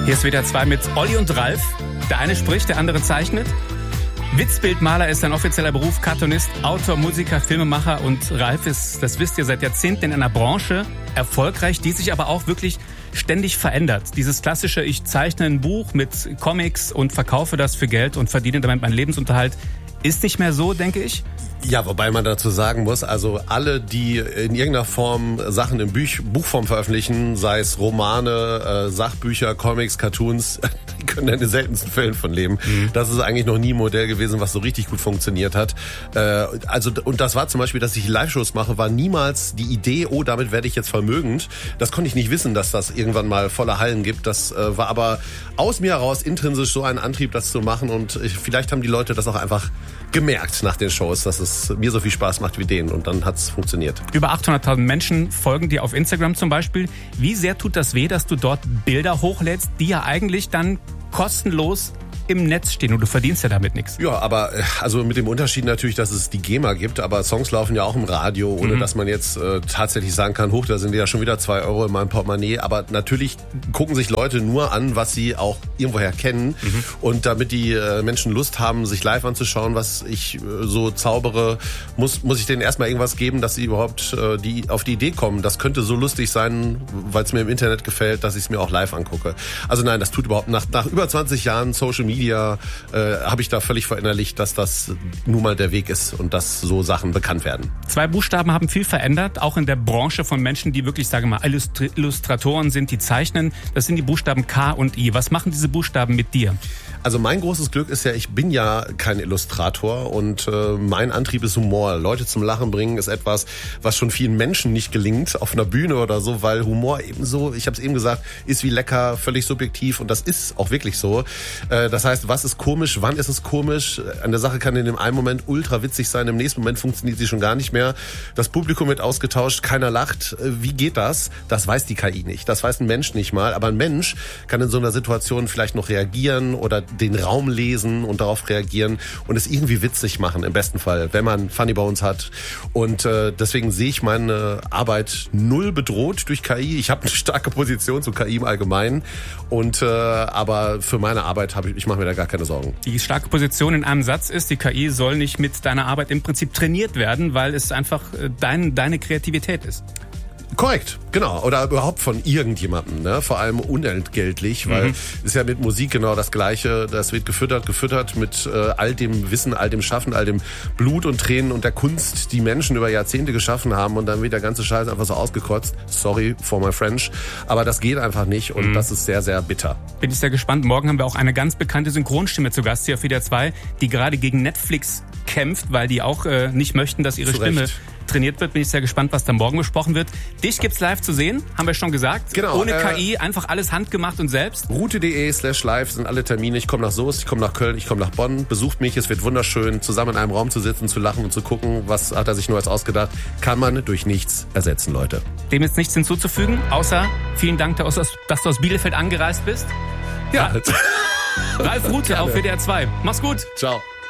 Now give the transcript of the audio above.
Hier ist WDR 2 mit Olli und Ralf. Der eine spricht, der andere zeichnet. Witzbildmaler ist sein offizieller Beruf, Cartoonist, Autor, Musiker, Filmemacher. Und Ralf ist, das wisst ihr, seit Jahrzehnten in einer Branche erfolgreich, die sich aber auch wirklich ständig verändert. Dieses klassische, ich zeichne ein Buch mit Comics und verkaufe das für Geld und verdiene damit meinen Lebensunterhalt, ist nicht mehr so, denke ich. Ja, wobei man dazu sagen muss, also alle, die in irgendeiner Form Sachen in Buchform veröffentlichen, sei es Romane, Sachbücher, Comics, Cartoons, die können in den seltensten Fällen von leben. Das ist eigentlich noch nie ein Modell gewesen, was so richtig gut funktioniert hat. Und das war zum Beispiel, dass ich Live-Shows mache, war niemals die Idee, oh, damit werde ich jetzt vermögend. Das konnte ich nicht wissen, dass das irgendwann mal volle Hallen gibt. Das war aber aus mir heraus intrinsisch so ein Antrieb, das zu machen. Und vielleicht haben die Leute das auch einfach gemerkt nach den Shows, dass es mir so viel Spaß macht wie denen. Und dann hat's funktioniert. Über 800.000 Menschen folgen dir auf Instagram zum Beispiel. Wie sehr tut das weh, dass du dort Bilder hochlädst, die ja eigentlich dann kostenlos im Netz stehen und du verdienst ja damit nichts? Ja, aber also mit dem Unterschied natürlich, dass es die GEMA gibt, aber Songs laufen ja auch im Radio, ohne dass man jetzt tatsächlich sagen kann, da sind ja schon wieder 2 Euro in meinem Portemonnaie. Aber natürlich gucken sich Leute nur an, was sie auch irgendwoher kennen. Und damit die Menschen Lust haben, sich live anzuschauen, was ich so zaubere, muss ich denen erstmal irgendwas geben, dass sie überhaupt auf die Idee kommen. Das könnte so lustig sein, weil es mir im Internet gefällt, dass ich es mir auch live angucke. Also nein, das tut überhaupt nach über 20 Jahren Social Media habe ich da völlig verinnerlicht, dass das nun mal der Weg ist und dass so Sachen bekannt werden. 2 Buchstaben haben viel verändert, auch in der Branche von Menschen, die wirklich, sage mal, Illustratoren sind, die zeichnen. Das sind die Buchstaben K und I. Was machen diese Buchstaben mit dir? Also mein großes Glück ist ja, ich bin ja kein Illustrator und mein Antrieb ist Humor. Leute zum Lachen bringen ist etwas, was schon vielen Menschen nicht gelingt auf einer Bühne oder so, weil Humor eben so, ich habe es eben gesagt, ist wie lecker, völlig subjektiv und das ist auch wirklich so. Das heißt, was ist komisch, wann ist es komisch? Eine Sache kann in dem einen Moment ultra witzig sein, im nächsten Moment funktioniert sie schon gar nicht mehr. Das Publikum wird ausgetauscht, keiner lacht. Wie geht das? Das weiß die KI nicht. Das weiß ein Mensch nicht mal. Aber ein Mensch kann in so einer Situation vielleicht noch reagieren oder den Raum lesen und darauf reagieren und es irgendwie witzig machen, im besten Fall, wenn man Funny Bones hat. Und deswegen sehe ich meine Arbeit null bedroht durch KI. Ich habe eine starke Position zu KI im Allgemeinen. Und aber für meine Arbeit ich mache mir da gar keine Sorgen. Die starke Position in einem Satz ist, die KI soll nicht mit deiner Arbeit im Prinzip trainiert werden, weil es einfach deine Kreativität ist. Korrekt, genau. Oder überhaupt von irgendjemandem, ne? Vor allem unentgeltlich, weil ist ja mit Musik genau das Gleiche. Das wird gefüttert mit all dem Wissen, all dem Schaffen, all dem Blut und Tränen und der Kunst, die Menschen über Jahrzehnte geschaffen haben und dann wird der ganze Scheiß einfach so ausgekotzt. Sorry for my French. Aber das geht einfach nicht und das ist sehr, sehr bitter. Bin ich sehr gespannt. Morgen haben wir auch eine ganz bekannte Synchronstimme zu Gast hier auf WDR 2, die gerade gegen Netflix kämpft, weil die auch nicht möchten, dass ihre Stimme trainiert wird. Bin ich sehr gespannt, was dann morgen besprochen wird. Dich gibt's live zu sehen, haben wir schon gesagt. Genau. Ohne KI, einfach alles handgemacht und selbst. Route.de/live sind alle Termine. Ich komme nach Soest, ich komme nach Köln, ich komme nach Bonn. Besucht mich, es wird wunderschön, zusammen in einem Raum zu sitzen, zu lachen und zu gucken, was hat er sich Neues ausgedacht. Kann man durch nichts ersetzen, Leute. Dem ist nichts hinzuzufügen, außer vielen Dank, dass du aus Bielefeld angereist bist. Ja. Ralf Rute auf WDR 2. Mach's gut. Ciao.